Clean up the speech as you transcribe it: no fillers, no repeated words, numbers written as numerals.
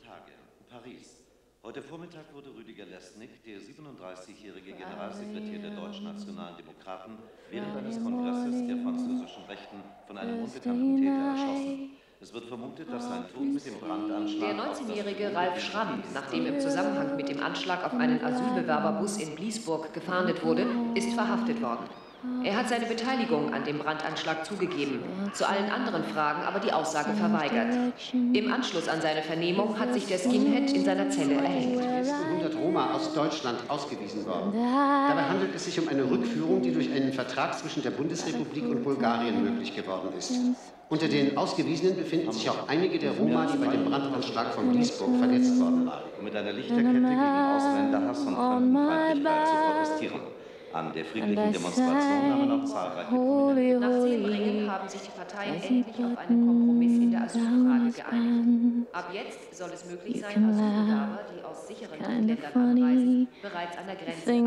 Tage, Paris. Heute Vormittag wurde Rüdiger Lesnik, der 37-jährige Generalsekretär der Deutschnationalen Demokraten, während eines Kongresses der französischen Rechten von einem unbekannten Täter erschossen. Es wird vermutet, dass sein Tod mit dem Brandanschlag... Der 19-jährige Ralf Schramm, nachdem im Zusammenhang mit dem Anschlag auf einen Asylbewerberbus in Bliesburg gefahndet wurde, ist verhaftet worden. Er hat seine Beteiligung an dem Brandanschlag zugegeben, zu allen anderen Fragen aber die Aussage verweigert. Im Anschluss an seine Vernehmung hat sich der Skinhead in seiner Zelle erhängt. 100 Roma aus Deutschland ausgewiesen worden. Dabei handelt es sich um eine Rückführung, die durch einen Vertrag zwischen der Bundesrepublik und Bulgarien möglich geworden ist. Unter den Ausgewiesenen befinden sich auch einige der Roma, die bei dem Brandanschlag von Bliesburg verletzt worden waren. Um mit einer Lichterkette gegen Ausländerhass und Fremdenfeindlichkeit zu protestieren. An der friedlichen Demonstration nahmen auch zahlreiche Prominente. Nach 10 Ringen haben sich die Parteien endlich auf einen Kompromiss in der Asylfrage geeinigt. Ab jetzt soll es möglich sein, Asylbewerber, die aus sicheren Ländern anreisen, bereits an der Grenze